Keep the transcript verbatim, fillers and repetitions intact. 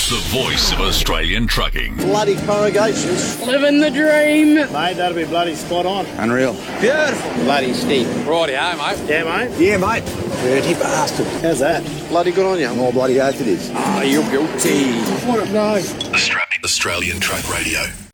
The voice of Australian trucking. Bloody corrugations. Living the dream. Mate, that'll be bloody spot on. Unreal. Beautiful. Bloody steep. Rightio, mate. Yeah, mate? Yeah, mate. Dirty bastard. How's that? Bloody good on you. More bloody oath it is. Ah, you're guilty. What up, guys? Australian Truck Radio.